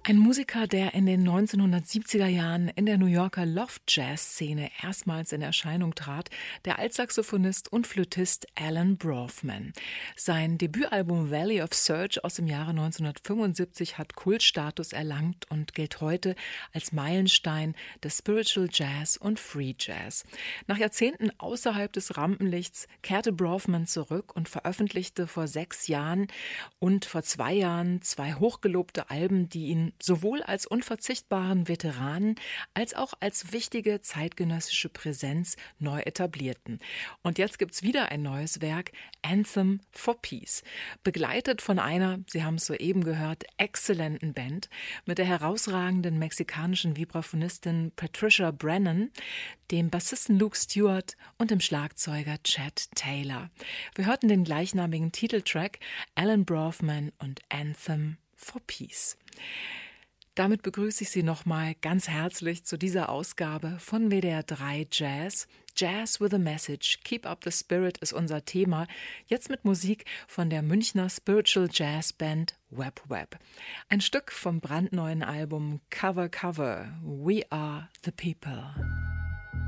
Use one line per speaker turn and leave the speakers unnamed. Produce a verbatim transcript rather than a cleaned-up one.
Ein Musiker, der in den neunzehnhundertsiebziger Jahren in der New Yorker Loft-Jazz-Szene erstmals in Erscheinung trat, der Altsaxophonist und Flötist Alan Brovman. Sein Debütalbum Valley of Surge aus dem Jahre neunzehnhundertfünfundsiebzig hat Kultstatus erlangt und gilt heute als Meilenstein des Spiritual Jazz und Free Jazz. Nach Jahrzehnten außerhalb des Rampenlichts kehrte Brovman zurück und veröffentlichte vor sechs Jahren und vor zwei Jahren zwei hochgelobte Alben, die ihn sowohl als unverzichtbaren Veteranen als auch als wichtige zeitgenössische Präsenz neu etablierten. Und jetzt gibt's wieder ein neues Werk, Anthem for Peace, begleitet von einer, Sie haben es soeben gehört, exzellenten Band mit der herausragenden mexikanischen Vibraphonistin Patricia Brennan, dem Bassisten Luke Stewart und dem Schlagzeuger Chad Taylor. Wir hörten den gleichnamigen Titeltrack Alan Brovman und Anthem for Peace. Damit begrüße ich Sie nochmal ganz herzlich zu dieser Ausgabe von W D R drei Jazz. Jazz with a Message, Keep Up the Spirit ist unser Thema. Jetzt mit Musik von der Münchner Spiritual Jazz Band Web Web. Ein Stück vom brandneuen Album Cover Cover, We Are the People.